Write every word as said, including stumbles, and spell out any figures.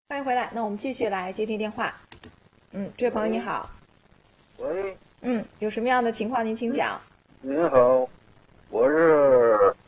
欢迎回来，那我们继续来接听电话。嗯，这位朋友你好。 喂。 嗯，有什么样的情况您请讲。 您好，我是